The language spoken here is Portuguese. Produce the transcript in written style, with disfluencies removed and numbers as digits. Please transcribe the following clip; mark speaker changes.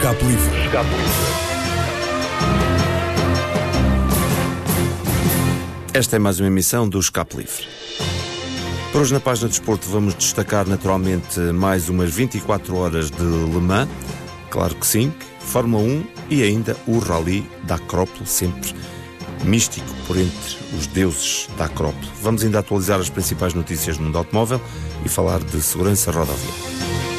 Speaker 1: Escape Livre.
Speaker 2: Esta é mais uma emissão do Escape Livre. Por hoje, na página de desporto, vamos destacar naturalmente mais umas 24 horas de Le Mans, claro que sim, Fórmula 1 e ainda o Rally da Acrópole, sempre místico por entre os deuses da Acrópole. Vamos ainda atualizar as principais notícias no mundo automóvel e falar de segurança rodoviária.